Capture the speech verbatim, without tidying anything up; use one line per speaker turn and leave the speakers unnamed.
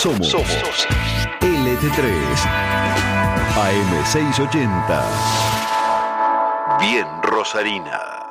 Somos, Somos L T tres A M seiscientos ochenta. Bien Rosarina.